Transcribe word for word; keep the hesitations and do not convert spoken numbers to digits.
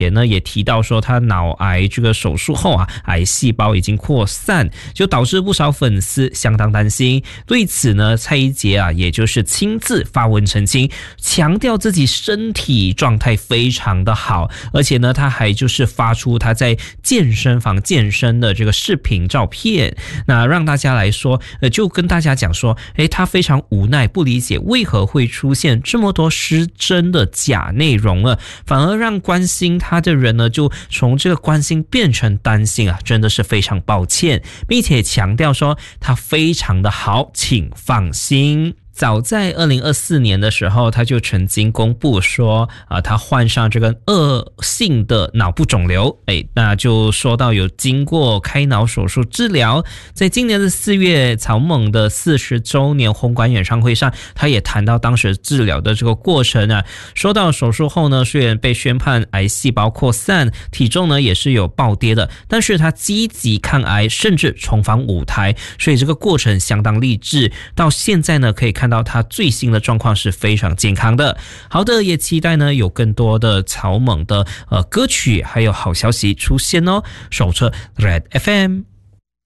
前呢也提到说他脑癌这个手术后啊，癌细胞已经扩散，就导致不少粉丝相当担心。对此呢，蔡一杰啊也就是亲自发文澄清，强调自己身体状态非常的好，而且呢他还就是发出他在健身房健身的这个视频照片，那让大家来说呃就跟大家讲说，诶他非常无奈，不理解为何会出现这么多失真的假内容了，反而让关心他的人呢就从这个关心变成担心啊，真的是非常抱歉，并且强调说他非常的好，请放心。早在二零二四年的时候，他就曾经公布说啊，他患上这个恶性的脑部肿瘤，哎，那就说到有经过开脑手术治疗。在今年的四月，草蜢的四十周年红馆演唱会上，他也谈到当时治疗的这个过程啊，说到手术后呢，虽然被宣判癌细胞扩散，体重呢也是有暴跌的，但是他积极抗癌，甚至重返舞台，所以这个过程相当励志。到现在呢，可以看到他最新的状况是非常健康的。好的，也期待呢有更多的草蜢的呃歌曲还有好消息出现哦。守着 Red F M。